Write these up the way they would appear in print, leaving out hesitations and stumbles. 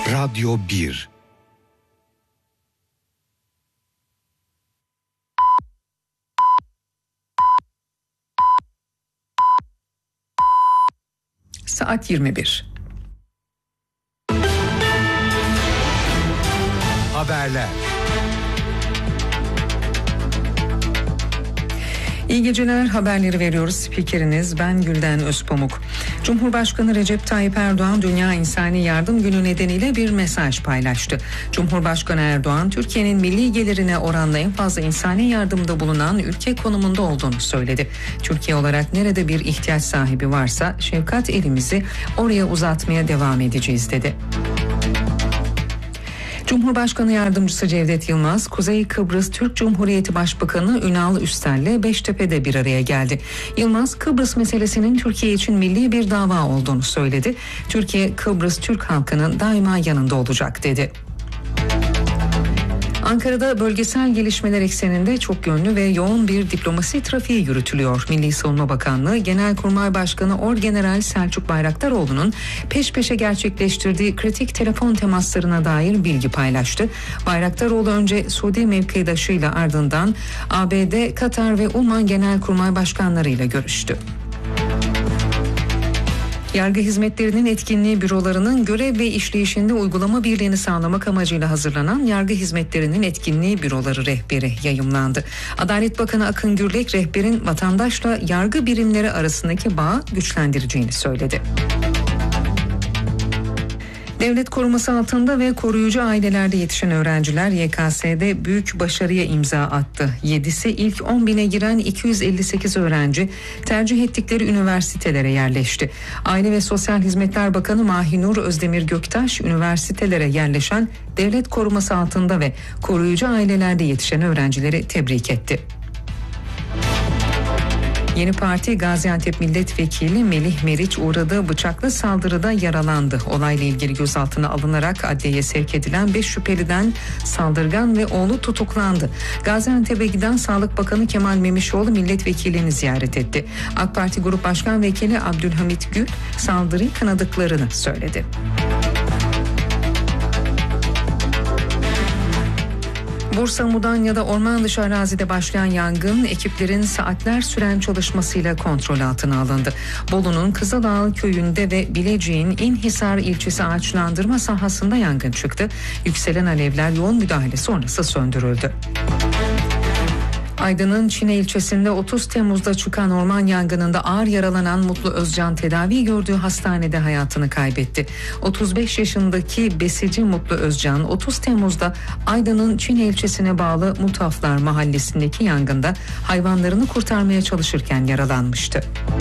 Radyo 1. Saat 21. Haberler. İyi geceler, haberleri veriyoruz. Spikeriniz ben Gülden Özpamuk. Cumhurbaşkanı Recep Tayyip Erdoğan Dünya İnsani Yardım Günü nedeniyle bir mesaj paylaştı. Cumhurbaşkanı Erdoğan, Türkiye'nin milli gelirine oranla en fazla insani yardımda bulunan ülke konumunda olduğunu söyledi. Türkiye olarak nerede bir ihtiyaç sahibi varsa şefkat elimizi oraya uzatmaya devam edeceğiz dedi. Cumhurbaşkanı Yardımcısı Cevdet Yılmaz, Kuzey Kıbrıs Türk Cumhuriyeti Başbakanı Ünal Üstel'le Beştepe'de bir araya geldi. Yılmaz, Kıbrıs meselesinin Türkiye için milli bir dava olduğunu söyledi. Türkiye, Kıbrıs Türk halkının daima yanında olacak dedi. Ankara'da bölgesel gelişmeler ekseninde çok yönlü ve yoğun bir diplomasi trafiği yürütülüyor. Milli Savunma Bakanlığı Genelkurmay Başkanı Orgeneral Selçuk Bayraktaroğlu'nun peş peşe gerçekleştirdiği kritik telefon temaslarına dair bilgi paylaştı. Bayraktaroğlu önce Suudi mevkidaşıyla ardından ABD, Katar ve Oman Genelkurmay Başkanlarıyla görüştü. Yargı Hizmetlerinin Etkinliği Bürolarının görev ve işleyişinde uygulama birliğini sağlamak amacıyla hazırlanan Yargı Hizmetlerinin Etkinliği Büroları rehberi yayımlandı. Adalet Bakanı Akın Gürlek, rehberin vatandaşla yargı birimleri arasındaki bağı güçlendireceğini söyledi. Devlet koruması altında ve koruyucu ailelerde yetişen öğrenciler YKS'de büyük başarıya imza attı. 7'si ilk 10.000'e giren 258 öğrenci tercih ettikleri üniversitelere yerleşti. Aile ve Sosyal Hizmetler Bakanı Mahinur Özdemir Göktaş, üniversitelere yerleşen devlet koruması altında ve koruyucu ailelerde yetişen öğrencileri tebrik etti. Yeni Parti Gaziantep Milletvekili Melih Meriç uğradığı bıçaklı saldırıda yaralandı. Olayla ilgili gözaltına alınarak adliyeye sevk edilen 5 şüpheliden saldırgan ve oğlu tutuklandı. Gaziantep'e giden Sağlık Bakanı Kemal Memişoğlu milletvekilini ziyaret etti. AK Parti Grup Başkan Vekili Abdülhamit Gül saldırıyı kınadıklarını söyledi. Bursa Mudanya'da orman dışı arazide başlayan yangın ekiplerin saatler süren çalışmasıyla kontrol altına alındı. Bolu'nun Kızılağ köyünde ve Bilecik'in İnhisar ilçesi ağaçlandırma sahasında yangın çıktı. Yükselen alevler yoğun müdahale sonrası söndürüldü. Aydın'ın Çine ilçesinde 30 Temmuz'da çıkan orman yangınında ağır yaralanan Mutlu Özcan tedavi gördüğü hastanede hayatını kaybetti. 35 yaşındaki besici Mutlu Özcan 30 Temmuz'da Aydın'ın Çine ilçesine bağlı Mutaflar mahallesindeki yangında hayvanlarını kurtarmaya çalışırken yaralanmıştı.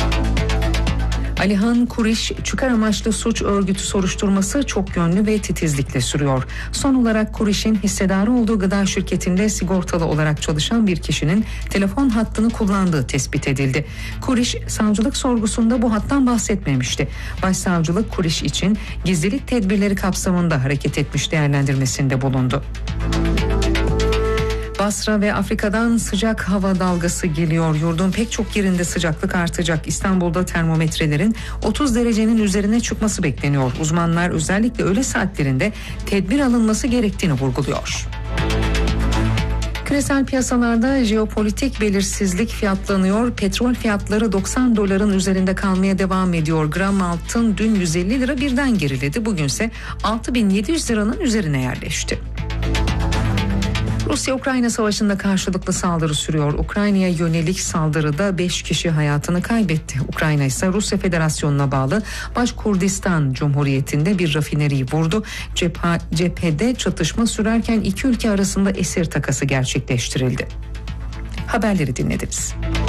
Alihan Kuriş, çıkar amaçlı suç örgütü soruşturması çok yönlü ve titizlikle sürüyor. Son olarak Kuriş'in hissedarı olduğu gıda şirketinde sigortalı olarak çalışan bir kişinin telefon hattını kullandığı tespit edildi. Kuriş, savcılık sorgusunda bu hattan bahsetmemişti. Başsavcılık Kuriş için gizlilik tedbirleri kapsamında hareket etmiş değerlendirmesinde bulundu. Basra ve Afrika'dan sıcak hava dalgası geliyor. Yurdun pek çok yerinde sıcaklık artacak. İstanbul'da termometrelerin 30 derecenin üzerine çıkması bekleniyor. Uzmanlar özellikle öğle saatlerinde tedbir alınması gerektiğini vurguluyor. Küresel piyasalarda jeopolitik belirsizlik fiyatlanıyor. Petrol fiyatları 90 doların üzerinde kalmaya devam ediyor. Gram altın dün 150 lira birden geriledi. Bugünse 6.700 liranın üzerine yerleşti. Rusya-Ukrayna savaşında karşılıklı saldırı sürüyor. Ukrayna'ya yönelik saldırıda 5 kişi hayatını kaybetti. Ukrayna ise Rusya Federasyonu'na bağlı Başkurdistan Cumhuriyeti'nde bir rafineriyi vurdu. Cephede çatışma sürerken iki ülke arasında esir takası gerçekleştirildi. Haberleri dinlediniz.